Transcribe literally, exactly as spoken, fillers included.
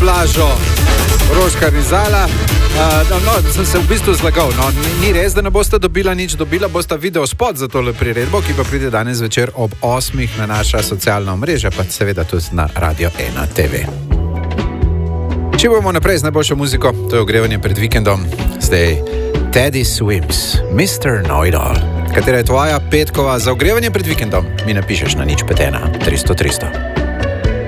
Blažo Roškar Rizala. Uh, no, no, sem se v bistvu zlagal. No, ni, ni res, da ne boste dobila nič, dobila boste video spot za tole priredbo, ki pa pride danes večer ob osmih na naša socialna omrežja, pa seveda tudi na Radio ena te ve. Če bomo naprej z najboljšo muziko, to je ogrevanje pred vikendom. Zdaj Teddy Swims, mister Know-it-all. Katera je tvoja petkova za ogrevanje pred vikendom? Mi napišeš na nič pet ena tristo tristo.